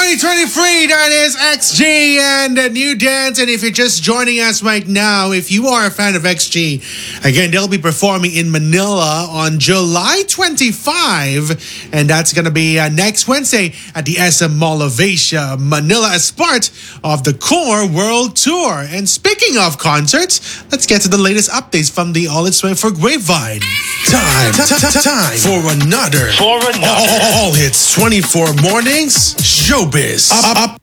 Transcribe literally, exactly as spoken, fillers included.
twenty twenty-three, that is X G and a new dance. And if you're just joining us right now, if you are a fan of X G, again, they'll be performing in Manila on July twenty-fifth. And that's going to be uh, next Wednesday at the S M Mall of Asia, Manila, as part of the Core World Tour. And speaking of concerts, let's get to the latest updates from the All It's twenty-four Grapevine. Time, t- t- time for another, For another. All Hits twenty-four Mornings Showbiz. Up, up,